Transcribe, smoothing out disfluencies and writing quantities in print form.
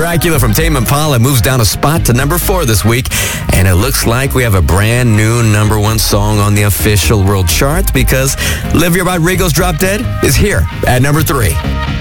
Dracula from Tame Impala moves down a spot to number 4 this week. And it looks like we have a brand new number 1 song on the official world chart because Olivia Rodrigo's Drop Dead is here at number 3.